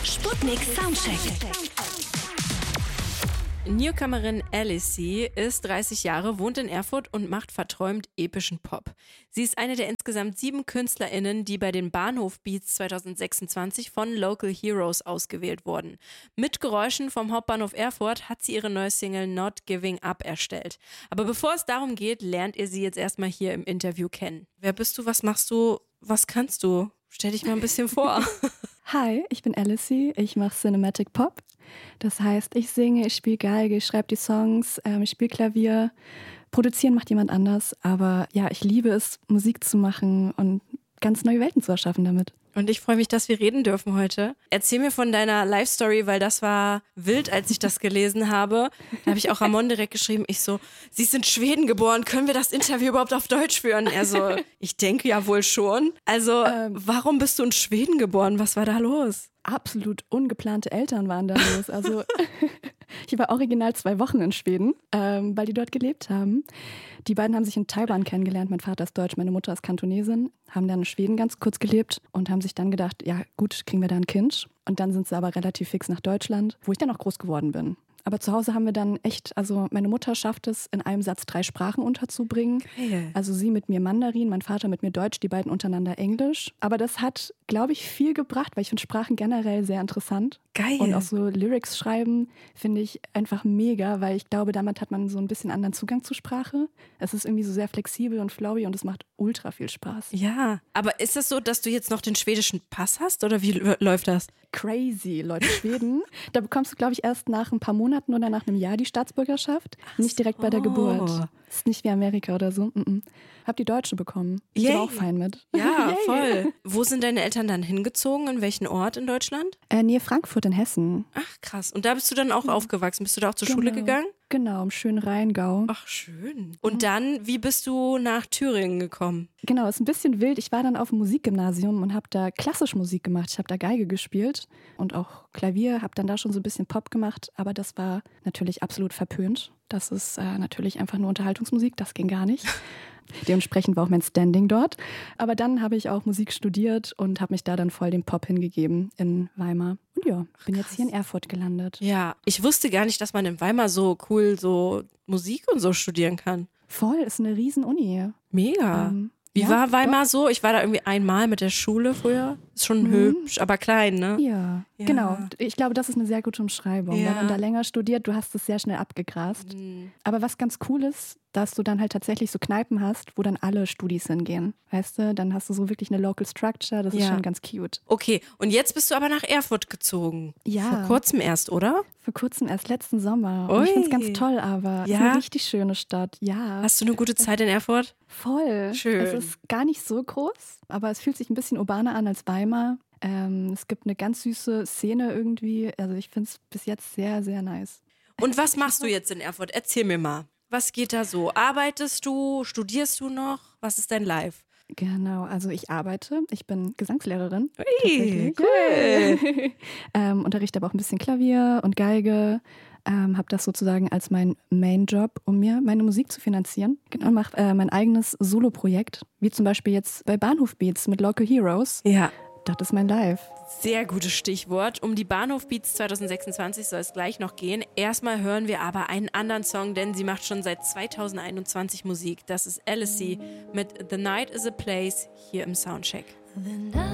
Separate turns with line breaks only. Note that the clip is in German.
Sputnik Soundcheck.
Newcomerin Alice ist 30 Jahre, wohnt in Erfurt und macht verträumt epischen Pop. Sie ist eine der insgesamt 7 KünstlerInnen, die bei den Bahnhof-Beats 2026 von Local Heroes ausgewählt wurden. Mit Geräuschen vom Hauptbahnhof Erfurt hat sie ihre neue Single Not Giving Up erstellt. Aber bevor es darum geht, lernt ihr sie jetzt erstmal hier im Interview kennen. Wer bist du, was machst du, was kannst du? Stell dich mal ein bisschen vor.
Hi, ich bin Alice, ich mache Cinematic Pop. Das heißt, ich singe, ich spiele Geige, ich schreibe die Songs, ich spiele Klavier. Produzieren macht jemand anders, aber ja, ich liebe es, Musik zu machen und ganz neue Welten zu erschaffen damit.
Und ich freue mich, dass wir reden dürfen heute. Erzähl mir von deiner Life-Story, weil das war wild, als ich das gelesen habe. Da habe ich auch Ramon direkt geschrieben, ich so, sie ist in Schweden geboren, können wir das Interview überhaupt auf Deutsch führen? Er so, ich denke ja wohl schon. Also, warum bist du in Schweden geboren? Was war da los?
Absolut ungeplante Eltern waren da los. Also ich war original 2 Wochen in Schweden, weil die dort gelebt haben. Die beiden haben sich in Taiwan kennengelernt. Mein Vater ist Deutsch, meine Mutter ist Kantonesin. Haben dann in Schweden ganz kurz gelebt und haben sich dann gedacht, ja gut, kriegen wir da ein Kind. Und dann sind sie aber relativ fix nach Deutschland, wo ich dann auch groß geworden bin. Aber zu Hause haben wir dann echt, also meine Mutter schafft es, in einem Satz 3 Sprachen unterzubringen.
Geil.
Also sie mit mir Mandarin, mein Vater mit mir Deutsch, die beiden untereinander Englisch. Aber das hat, glaube ich, viel gebracht, weil ich finde Sprachen generell sehr interessant.
Geil.
Und auch so Lyrics schreiben finde ich einfach mega, weil ich glaube, damit hat man so ein bisschen anderen Zugang zur Sprache. Es ist irgendwie so sehr flexibel und flowy und es macht ultra viel Spaß.
Ja, aber ist das so, dass du jetzt noch den schwedischen Pass hast oder wie läuft das?
Crazy, Leute, Schweden. Da bekommst du, glaube ich, erst nach ein paar Monaten oder nach einem Jahr die Staatsbürgerschaft. Nicht direkt bei der Geburt. Ist nicht wie Amerika oder so. Hab die Deutsche bekommen. Ich bin auch fein mit.
Ja, voll. Wo sind deine Eltern dann hingezogen? In welchen Ort in Deutschland?
Nähe Frankfurt in Hessen.
Ach, krass. Und da bist du dann auch aufgewachsen? Bist du da auch zur Schule gegangen?
Genau, im schönen Rheingau.
Ach, schön. Und dann, wie bist du nach Thüringen gekommen?
Genau, ist ein bisschen wild. Ich war dann auf dem Musikgymnasium und habe da klassisch Musik gemacht. Ich habe da Geige gespielt und auch Klavier, habe dann da schon so ein bisschen Pop gemacht. Aber das war natürlich absolut verpönt. Das ist natürlich einfach nur Unterhaltungsmusik, das ging gar nicht. Dementsprechend war auch mein Standing dort. Aber dann habe ich auch Musik studiert und habe mich da dann voll dem Pop hingegeben in Weimar. Und ja, bin jetzt hier in Erfurt gelandet.
Ja, ich wusste gar nicht, dass man in Weimar so cool so Musik und so studieren kann.
Voll, ist eine riesen Uni.
Mega. Wie war Weimar so? Ich war da irgendwie einmal mit der Schule früher. Ist schon hübsch, aber klein, ne?
Ja, genau. Ich glaube, das ist eine sehr gute Umschreibung.
Ja.
Wenn man da länger studiert, du hast es sehr schnell abgegrast. Aber was ganz cool ist, dass du dann halt tatsächlich so Kneipen hast, wo dann alle Studis hingehen. Weißt du, dann hast du so wirklich eine Local Structure, das ist schon ganz cute.
Okay, und jetzt bist du aber nach Erfurt gezogen.
Ja.
Vor kurzem erst, oder?
Vor kurzem, erst letzten Sommer. Und ich finde es ganz toll, aber es ist eine richtig schöne Stadt. Ja.
Hast du eine gute Zeit in Erfurt?
Voll.
Schön.
Es ist gar nicht so groß, aber es fühlt sich ein bisschen urbaner an als Weimar. Es gibt eine ganz süße Szene irgendwie. Also ich finde es bis jetzt sehr, sehr nice.
Und was machst du jetzt in Erfurt? Erzähl mir mal. Was geht da so? Arbeitest du? Studierst du noch? Was ist dein Life?
Genau, also ich arbeite. Ich bin Gesangslehrerin.
Ui, cool.
Unterrichte aber auch ein bisschen Klavier und Geige. Habe das sozusagen als mein Main-Job, um mir meine Musik zu finanzieren. Genau, mache mein eigenes Solo-Projekt, wie zum Beispiel jetzt bei Bahnhof Beats mit Local Heroes.
Ja.
Das ist mein Life.
Sehr gutes Stichwort. Um die Bahnhof Beats 2026 soll es gleich noch gehen. Erstmal hören wir aber einen anderen Song, denn sie macht schon seit 2021 Musik. Das ist Alice mit The Night is a Place hier im Soundcheck.